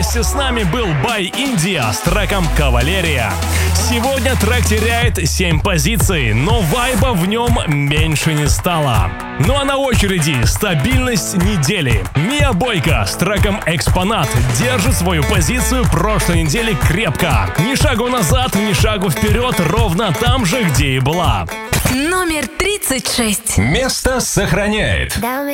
вместе с нами был By India с треком «Кавалерия». Сегодня трек теряет 7 позиций, но вайба в нем меньше не стало. Ну а на очереди стабильность недели. Мия Бойка с треком «Экспонат» держит свою позицию прошлой недели крепко. Ни шагу назад, ни шагу вперед, ровно там же, где и была. Номер 36. Место сохраняет.